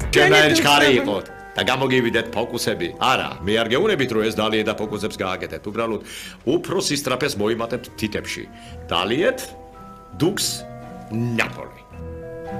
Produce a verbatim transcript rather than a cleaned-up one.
Ჩვენ ჩქარი იყოთ და გამოგივიდეთ ფოკუსები. არა, მე არ გეუბნებით რომ ეს დალიე და ფოკუსებს გააკეთეთ. უბრალოდ უფრო სისტრაფეს მოიმატებთ თითებში. დალიეთ დუქს ნაპოლი.